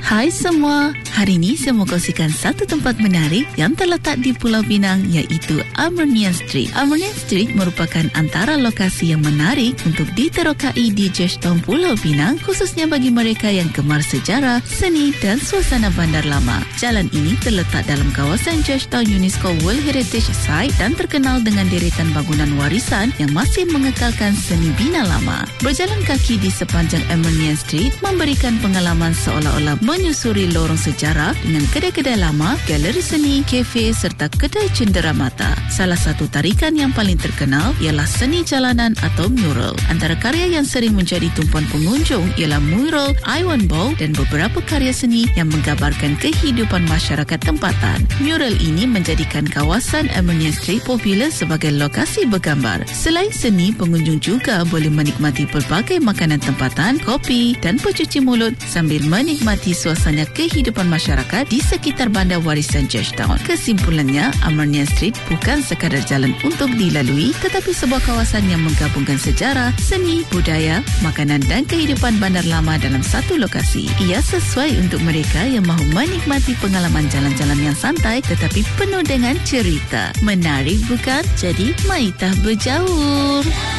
Hai semua, hari ini saya mau kongsikan satu tempat menarik yang terletak di Pulau Pinang, iaitu Amarnian Street. Amarnian Street merupakan antara lokasi yang menarik untuk diterokai di Georgetown, Pulau Pinang, khususnya bagi mereka yang gemar sejarah, seni dan suasana bandar lama. Jalan ini terletak dalam kawasan Georgetown UNESCO World Heritage Site dan terkenal dengan deretan bangunan warisan yang masih mengekalkan seni bina lama. Berjalan kaki di sepanjang Amarnian Street memberikan pengalaman seolah-olah menyusuri lorong sejarah dengan kedai-kedai lama, galeri seni, kafe serta kedai cenderamata. Salah satu tarikan yang paling terkenal ialah seni jalanan atau mural. Antara karya yang sering menjadi tumpuan pengunjung ialah mural Iwan Bow dan beberapa karya seni yang menggambarkan kehidupan masyarakat tempatan. Mural ini menjadikan kawasan Amarnian Street popular sebagai lokasi bergambar. Selain seni, pengunjung juga boleh menikmati pelbagai makanan tempatan, kopi dan pencuci mulut sambil menikmati suasana kehidupan masyarakat di sekitar bandar warisan Georgetown. Kesimpulannya, Amarnian Street bukan sekadar jalan untuk dilalui, tetapi sebuah kawasan yang menggabungkan sejarah, seni, budaya, makanan dan kehidupan bandar lama dalam satu lokasi. Ia sesuai untuk mereka yang mahu menikmati pengalaman jalan-jalan yang santai tetapi penuh dengan cerita. Menarik bukan? Jadi, maitah berjaur.